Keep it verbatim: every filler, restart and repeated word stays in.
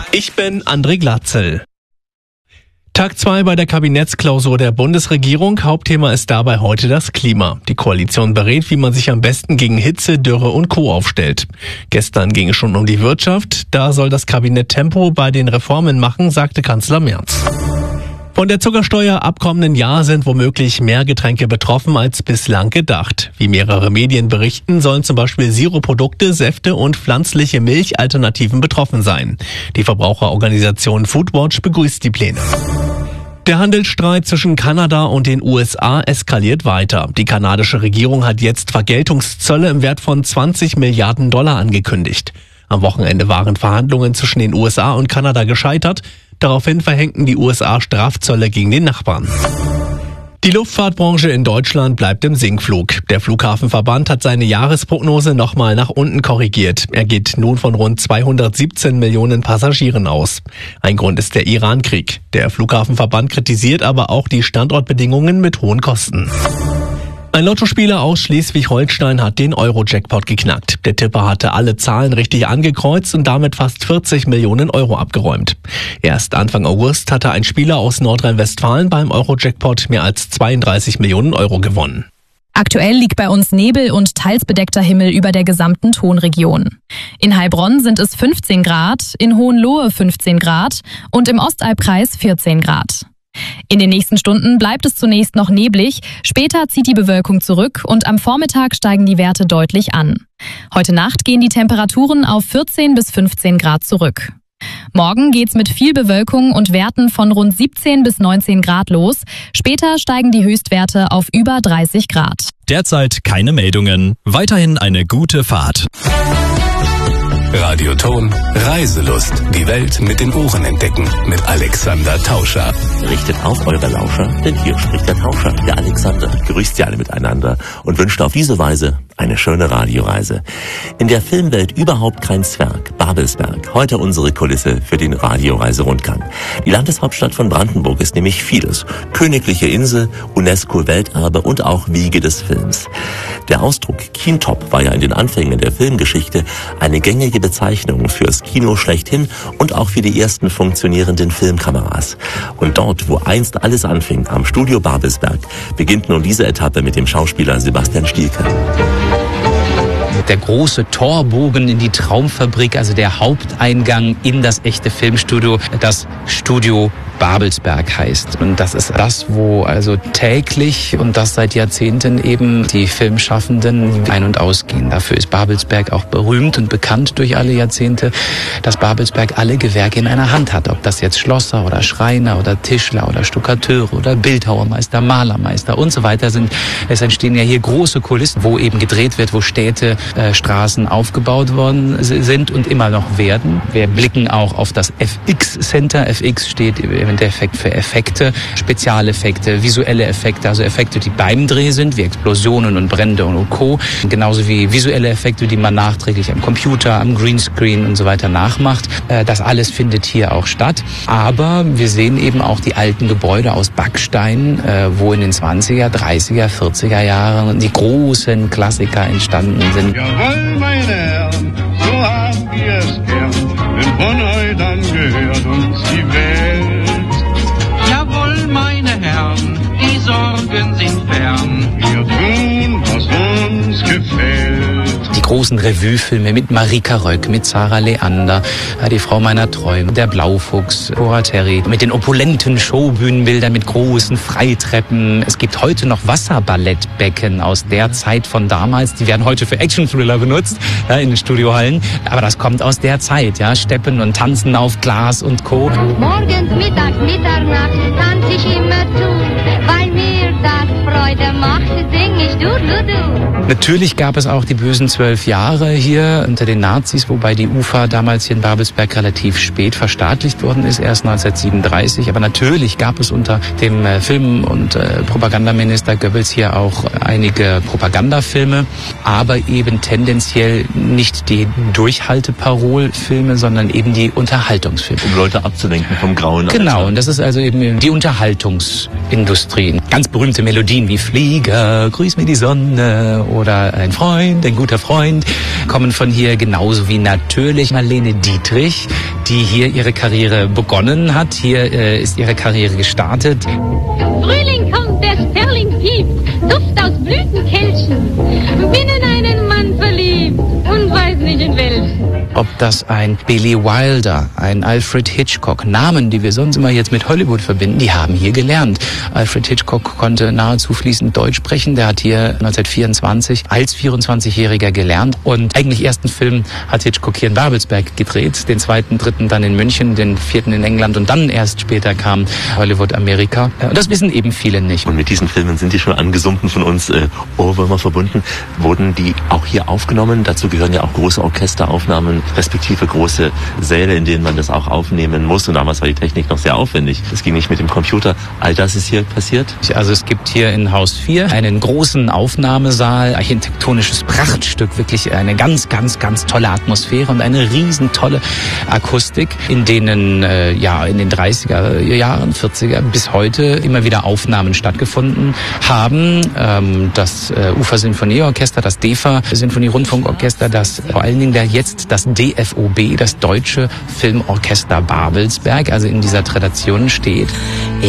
Ich bin André Glatzel. Tag zwei bei der Kabinettsklausur der Bundesregierung. Hauptthema ist dabei heute das Klima. Die Koalition berät, wie man sich am besten gegen Hitze, Dürre und Co. aufstellt. Gestern ging es schon um die Wirtschaft. Da soll das Kabinett Tempo bei den Reformen machen, sagte Kanzler Merz. Von der Zuckersteuer ab kommenden Jahr sind womöglich mehr Getränke betroffen als bislang gedacht. Wie mehrere Medien berichten, sollen zum Beispiel Sirupprodukte, Säfte und pflanzliche Milchalternativen betroffen sein. Die Verbraucherorganisation Foodwatch begrüßt die Pläne. Der Handelsstreit zwischen Kanada und den U S A eskaliert weiter. Die kanadische Regierung hat jetzt Vergeltungszölle im Wert von zwanzig Milliarden Dollar angekündigt. Am Wochenende waren Verhandlungen zwischen den U S A und Kanada gescheitert. Daraufhin verhängten die U S A Strafzölle gegen den Nachbarn. Die Luftfahrtbranche in Deutschland bleibt im Sinkflug. Der Flughafenverband hat seine Jahresprognose nochmal nach unten korrigiert. Er geht nun von rund zweihundertsiebzehn Millionen Passagieren aus. Ein Grund ist der Iran-Krieg. Der Flughafenverband kritisiert aber auch die Standortbedingungen mit hohen Kosten. Ein Lottospieler aus Schleswig-Holstein hat den Euro-Jackpot geknackt. Der Tipper hatte alle Zahlen richtig angekreuzt und damit fast vierzig Millionen Euro abgeräumt. Erst Anfang August hatte ein Spieler aus Nordrhein-Westfalen beim Euro-Jackpot mehr als zweiunddreißig Millionen Euro gewonnen. Aktuell liegt bei uns Nebel und teils bedeckter Himmel über der gesamten Tonregion. In Heilbronn sind es fünfzehn Grad, in Hohenlohe fünfzehn Grad und im Ostalbkreis vierzehn Grad. In den nächsten Stunden bleibt es zunächst noch neblig, später zieht die Bewölkung zurück und am Vormittag steigen die Werte deutlich an. Heute Nacht gehen die Temperaturen auf vierzehn bis fünfzehn Grad zurück. Morgen geht's mit viel Bewölkung und Werten von rund siebzehn bis neunzehn Grad los. Später steigen die Höchstwerte auf über dreißig Grad. Derzeit keine Meldungen. Weiterhin eine gute Fahrt. Radioton Reiselust. Die Welt mit den Ohren entdecken. Mit Alexander Tauscher. Richtet auf eure Lauscher, denn hier spricht der Tauscher, der Alexander. Grüßt sie alle miteinander und wünscht auf diese Weise eine schöne Radioreise. In der Filmwelt überhaupt kein Zwerg. Babelsberg. Heute unsere Kulisse für den Radioreiserundgang. Die Landeshauptstadt von Brandenburg ist nämlich vieles. Königliche Insel, UNESCO-Welterbe und auch Wiege des Films. Der Ausdruck Kintop war ja in den Anfängen der Filmgeschichte eine gängige Bezeichnung fürs Kino schlechthin und auch für die ersten funktionierenden Filmkameras. Und dort, wo einst alles anfing, am Studio Babelsberg, beginnt nun diese Etappe mit dem Schauspieler Sebastian Stielke. Der große Torbogen in die Traumfabrik, also der Haupteingang in das echte Filmstudio, das Studio Babelsberg heißt. Und das ist das, wo also täglich und das seit Jahrzehnten eben die Filmschaffenden ein- und ausgehen. Dafür ist Babelsberg auch berühmt und bekannt durch alle Jahrzehnte, dass Babelsberg alle Gewerke in einer Hand hat. Ob das jetzt Schlosser oder Schreiner oder Tischler oder Stuckateure oder Bildhauermeister, Malermeister und so weiter sind. Es entstehen ja hier große Kulissen, wo eben gedreht wird, wo Städte, äh, Straßen aufgebaut worden sind und immer noch werden. Wir blicken auch auf das F X Center. F X steht im Endeffekt für Effekte, Spezialeffekte, visuelle Effekte, also Effekte, die beim Dreh sind, wie Explosionen und Brände und Co. Genauso wie visuelle Effekte, die man nachträglich am Computer, am Greenscreen und so weiter nachmacht. Das alles findet hier auch statt. Aber wir sehen eben auch die alten Gebäude aus Backstein, wo in den zwanziger, dreißiger, vierziger Jahren die großen Klassiker entstanden sind. Jawohl, meine Herren, so haben wir es gern, denn von heute an gehört uns die Welt. Jawohl, meine Herren, die Sorgen sind fern. Wir tun, was uns gefällt. Die großen Revuefilme mit Marika Röck, mit Sarah Leander, die Frau meiner Träume, der Blaufuchs, Cora Terry, mit den opulenten Showbühnenbildern, mit großen Freitreppen. Es gibt heute noch Wasserballettbecken aus der Zeit von damals. Die werden heute für Action-Thriller benutzt, ja, in den Studiohallen. Aber das kommt aus der Zeit, ja, Steppen und Tanzen auf Glas und Co. Morgens, mittags, Mitternacht tanze ich immer zu, weil mir das Freude macht, sing ich du, du, du. Natürlich gab es auch die bösen zwölf Jahre hier unter den Nazis, wobei die U F A damals hier in Babelsberg relativ spät verstaatlicht worden ist, erst neunzehnhundertsiebenunddreißig. Aber natürlich gab es unter dem Film- und äh, Propagandaminister Goebbels hier auch einige Propagandafilme, aber eben tendenziell nicht die Durchhalteparolfilme, sondern eben die Unterhaltungsfilme. Um Leute abzulenken vom grauen Alter. Genau, und das ist also eben die Unterhaltungsindustrie. Ganz berühmte Melodie Melodien wie Flieger, Grüß mir die Sonne oder Ein Freund, ein guter Freund kommen von hier, genauso wie natürlich Marlene Dietrich, die hier ihre Karriere begonnen hat. Hier äh, ist ihre Karriere gestartet. Frühling kommt, der Sperling piept, Duft aus Blütenkelchen. Bin in einen Mann verliebt und weiß nicht in welchen. Ob das ein Billy Wilder, ein Alfred Hitchcock, Namen, die wir sonst immer jetzt mit Hollywood verbinden, die haben hier gelernt. Alfred Hitchcock konnte nahezu fließend Deutsch sprechen. Der hat hier neunzehnhundertvierundzwanzig als vierundzwanzigjähriger gelernt. Und eigentlich ersten Film hat Hitchcock hier in Babelsberg gedreht, den zweiten, dritten dann in München, den vierten in England und dann erst später kam Hollywood Amerika. Und das wissen eben viele nicht. Und mit diesen Filmen sind die schon angesummten von uns äh, Ohrwürmer verbunden. Wurden die auch hier aufgenommen? Dazu gehören ja auch große Orchesteraufnahmen, respektive große Säle, in denen man das auch aufnehmen muss. Und damals war die Technik noch sehr aufwendig. Es ging nicht mit dem Computer. All das ist hier passiert? Also es gibt hier in Haus vier einen großen Aufnahmesaal, architektonisches Prachtstück, wirklich eine ganz, ganz, ganz tolle Atmosphäre und eine riesen tolle Akustik, in denen äh, ja in den dreißiger Jahren, vierziger bis heute immer wieder Aufnahmen stattgefunden haben. Ähm, das äh, Ufer Sinfonieorchester, das D E F A Sinfonie-Rundfunkorchester, das vor allen Dingen der jetzt das D F O B, das Deutsche Filmorchester Babelsberg, also in dieser Tradition steht.